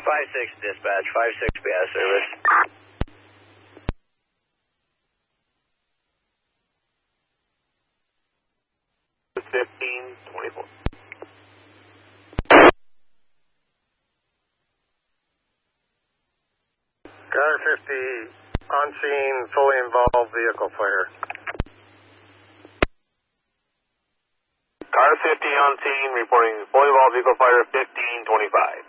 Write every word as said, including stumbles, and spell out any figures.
five six dispatch, five six B S service. fifteen twenty-four. Car fifty, on scene, fully involved vehicle fire. Car fifty on scene, reporting fully involved vehicle fire fifteen twenty-five.